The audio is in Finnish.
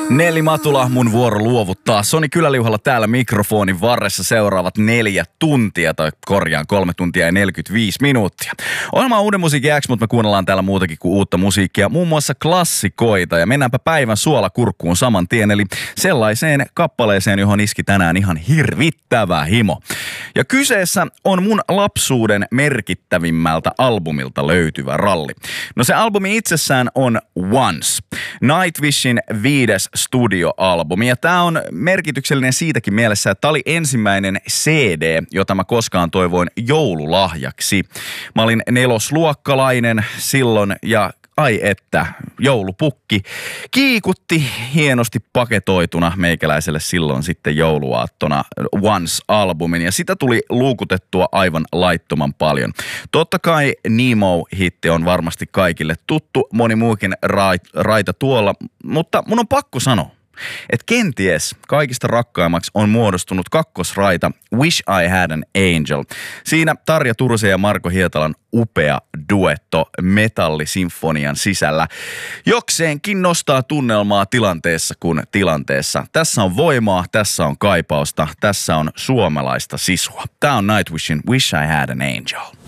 Neli Matula, mun vuoro luovuttaa. Soni Kyläliuhalla täällä mikrofonin varressa seuraavat 4 tuntia, tai korjaan 3 tuntia ja 45 minuuttia. Ohjelma on Uuden musiikin X, mutta me kuunnellaan täällä muutakin kuin uutta musiikkia, muun muassa klassikoita. Ja mennäänpä päivän suolakurkkuun saman tien, eli sellaiseen kappaleeseen, johon iski tänään ihan hirvittävä himo. Ja kyseessä on mun lapsuuden merkittävimmältä albumilta löytyvä ralli. No se albumi itsessään on Once, Nightwishin 5. studioalbumi. Ja tää on merkityksellinen siitäkin mielessä, että tää oli ensimmäinen CD, jota mä koskaan toivoin joululahjaksi. Mä olin 4-luokkalainen silloin ja ai että, joulupukki kiikutti hienosti paketoituna meikäläiselle silloin sitten jouluaattona Once-albumin. Ja sitä tuli luukutettua aivan laittoman paljon. Totta kai Nemo-hitti on varmasti kaikille tuttu, moni muukin raita tuolla, mutta mun on pakko sanoa, että kenties kaikista rakkaimmaksi on muodostunut kakkosraita Wish I Had an Angel. Siinä Tarja Tursen ja Marko Hietalan upea duetto metallisinfonian sisällä jokseenkin nostaa tunnelmaa tilanteessa kuin tilanteessa. Tässä on voimaa, tässä on kaipausta, tässä on suomalaista sisua. Tää on Nightwishin Wish I Had an Angel.